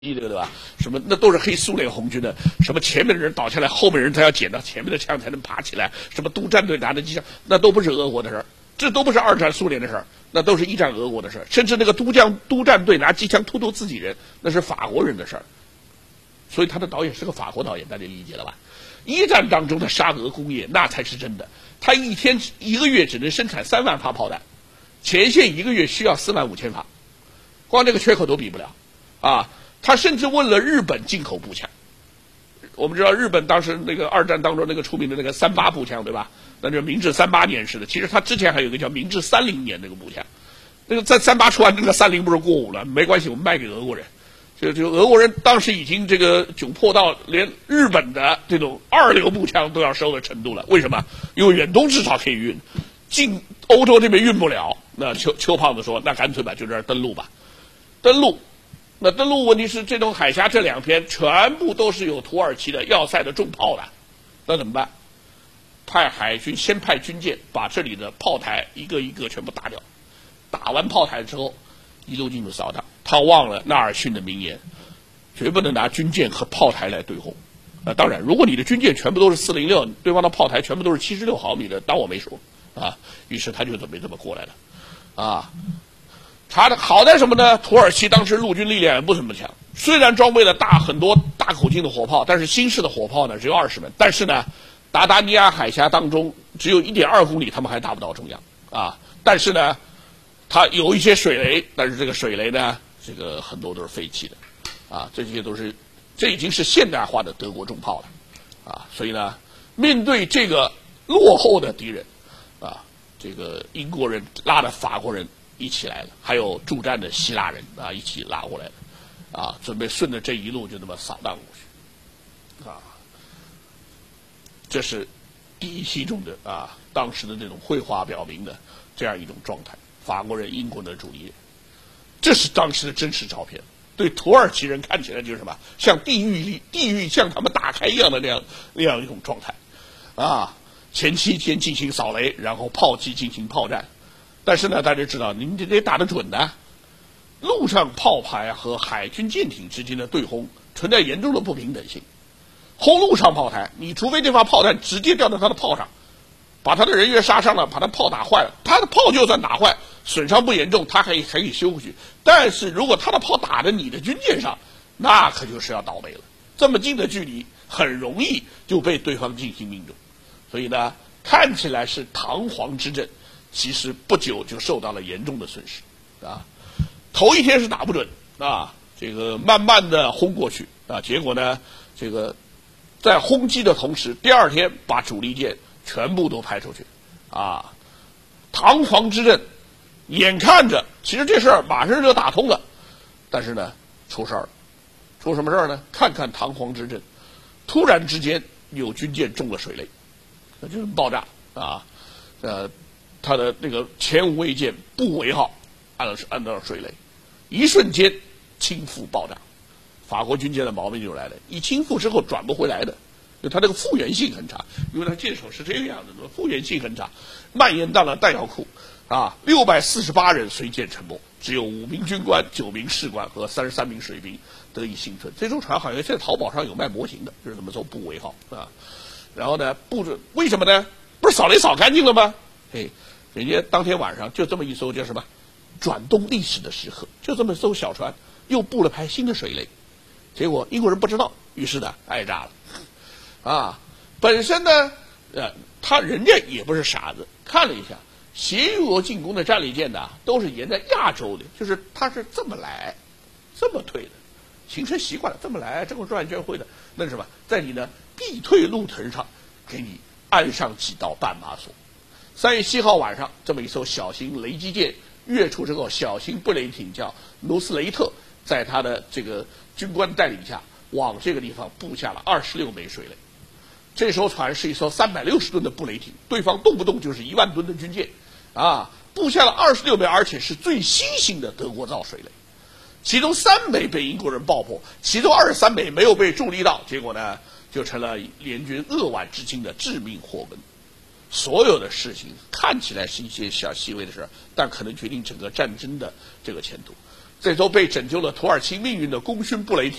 这个对吧？什么那都是黑苏联红军的，什么前面的人倒下来，后面人他要捡到前面的枪才能爬起来，什么督战队拿着机枪，那都不是俄国的事儿，这都不是二战苏联的事儿，那都是一战俄国的事儿，甚至那个督战队拿机枪突自己人，那是法国人的事儿。所以他的导演是个法国导演，大家理解了吧？一战当中的沙俄工业那才是真的，他一个月只能生产3万发炮弹，前线一个月需要4万5千发，光这个缺口都比不了啊！他甚至问了日本进口步枪。我们知道日本当时那个二战当中那个出名的那个38步枪，对吧？那就是明治38年式的。其实他之前还有一个叫明治30年那个步枪，那个在38出完，那个30不是过午了，没关系，我们卖给俄国人。就俄国人当时已经这个窘迫到连日本的这种2流步枪都要收的程度了。为什么？因为远东至少可以运，进欧洲这边运不了。那邱胖子说，那干脆吧，就这儿登陆吧，登陆。那登陆问题是，这种海峡这2边全部都是有土耳其的要塞的重炮的，那怎么办？派海军先派军舰把这里的炮台一个一个全部打掉，打完炮台之后，一路进入扫荡。他忘了纳尔逊的名言，绝不能拿军舰和炮台来对轰。当然，如果你的军舰全部都是406，对方的炮台全部都是76毫米的，当我没说啊。于是他就准备这么过来了，啊。他的好在什么呢？土耳其当时陆军力量也不怎么强，虽然装备了很多大口径的火炮，但是新式的火炮呢只有20门。但是呢，达达尼亚海峡当中只有1.2公里，他们还打不到中央啊。但是呢，它有一些水雷，但是这个水雷呢，这个很多都是废弃的啊。这已经是现代化的德国重炮了啊。所以呢，面对这个落后的敌人啊，这个英国人拉着法国人一起来了，还有助战的希腊人啊，一起拉过来了，啊，准备顺着这一路就这么扫荡过去，啊，这是第一期中的啊，当时的这种绘画表明的这样一种状态。法国人、英国人的主力人，这是当时的真实照片。对土耳其人看起来就是什么，像地狱向他们打开一样的那样一种状态，啊，前期先进行扫雷，然后炮击进行炮战。但是呢，大家知道，你得打得准呢。陆上炮排和海军舰艇之间的对轰存在严重的不平等性。轰陆上炮台，你除非这发炮弹直接掉到他的炮上，把他的人员杀伤了，把他炮打坏了，他的炮就算打坏，损伤不严重，他还可以修回去。但是如果他的炮打在你的军舰上，那可就是要倒霉了。这么近的距离，很容易就被对方进行命中。所以呢，看起来是堂皇之阵，其实不久就受到了严重的损失啊！头一天是打不准啊，这个慢慢的轰过去啊，结果呢，这个在轰击的同时，第2天把主力舰全部都派出去啊，堂皇之阵，眼看着其实这事儿马上就打通了，但是呢，出事儿了，出什么事儿呢？看看堂皇之阵，突然之间有军舰中了水雷，那就是爆炸啊，他的那个前无畏舰不为号按到水雷，一瞬间倾覆爆炸。法国军舰的毛病就来了，一倾覆之后转不回来的，就它这个复原性很差，因为它舰首是这个样子的，复原性很差，蔓延到了弹药库啊，648人随舰沉没，只有5名军官、9名士官和33名水兵得以幸存。这艘船好像在淘宝上有卖模型的，就是这么艘不为号啊。然后呢，为什么呢？不是扫雷扫干净了吗？人家当天晚上就这么一艘叫什么转动历史的时刻，就这么艘小船又布了排新的水雷，结果英国人不知道，于是呢挨炸了啊。本身呢人家也不是傻子，看了一下协议国进攻的战列舰呢都是沿在亚洲的，就是它是这么来这么退的，形成习惯了，这么来这么转圈会的，那是什么，在你的必退路程上给你安上几道绊马索。3月7号晚上，这么一艘小型雷击舰跃出之后，小型布雷艇叫努斯雷特，在他的这个军官带领下，往这个地方布下了26枚水雷。这艘船是一艘360吨的布雷艇，对方动不动就是1万吨的军舰啊，布下了26枚，而且是最新型的德国造水雷，其中3枚被英国人爆破，其中23枚没有被助力到，结果呢，就成了联军扼腕至今的致命祸根。所有的事情看起来是一些小细微的事，但可能决定整个战争的这个前途。 这艘被拯救了土耳其命运的功勋布雷